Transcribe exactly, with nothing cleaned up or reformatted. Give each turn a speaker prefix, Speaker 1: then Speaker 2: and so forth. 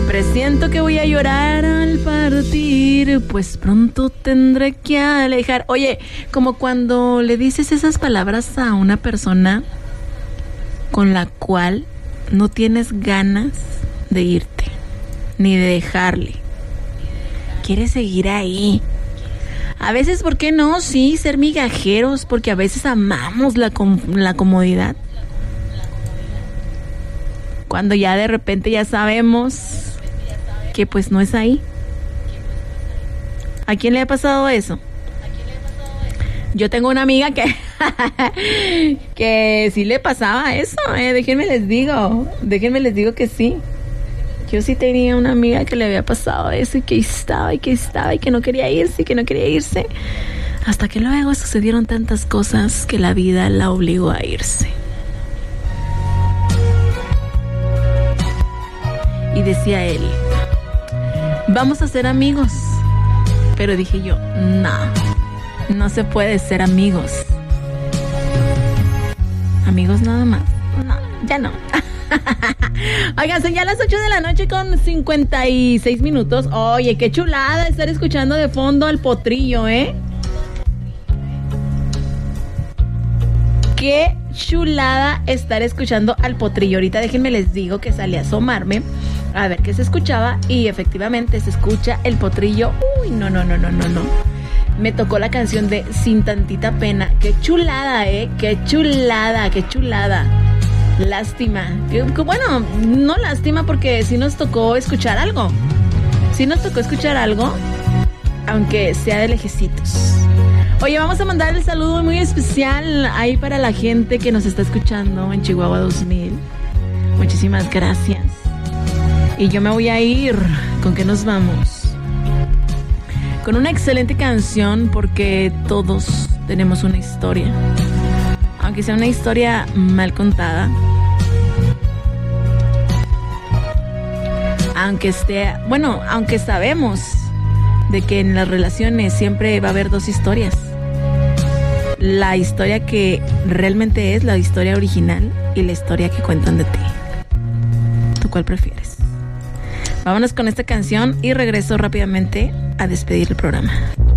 Speaker 1: Presiento que voy a llorar al partir, pues pronto tendré que alejar. Oye, como cuando le dices esas palabras a una persona con la cual no tienes ganas de irte, ni de dejarle. Quieres seguir ahí. A veces, ¿por qué no? Sí, ser migajeros, porque a veces amamos la, com- la comodidad. Cuando ya de repente ya sabemos que pues no es ahí. ¿A quién le ha pasado eso? Yo tengo una amiga que que sí le pasaba eso, eh. Déjenme les digo, déjenme les digo que sí. Yo sí tenía una amiga que le había pasado eso y que estaba y que estaba y que no quería irse y que no quería irse. Hasta que luego sucedieron tantas cosas que la vida la obligó a irse. Y decía él, vamos a ser amigos. Pero dije yo, no, no se puede ser amigos. Amigos nada más. No, ya no. Oigan, son ya las ocho de la noche con cincuenta y seis minutos. Oye, qué chulada estar escuchando de fondo al Potrillo, ¿eh? Qué chulada estar escuchando al Potrillo. Ahorita déjenme les digo que salí a asomarme a ver qué se escuchaba y efectivamente se escucha el Potrillo. Uy, no, no, no, no, no, no. Me tocó la canción de Sin Tantita Pena. Qué chulada, ¿eh? Qué chulada, qué chulada. Lástima. Que, que, bueno, no lástima porque sí nos tocó escuchar algo. Sí nos tocó escuchar algo, aunque sea de lejecitos. Oye, vamos a mandar el saludo muy especial ahí para la gente que nos está escuchando en Chihuahua dos mil. Muchísimas gracias. Y yo me voy a ir. ¿Con qué nos vamos? Con una excelente canción, porque todos tenemos una historia. Aunque sea una historia mal contada. Aunque esté, bueno, aunque sabemos de que en las relaciones siempre va a haber dos historias. La historia que realmente es la historia original y la historia que cuentan de ti. ¿Tú cuál prefieres? Vámonos con esta canción y regreso rápidamente a despedir el programa.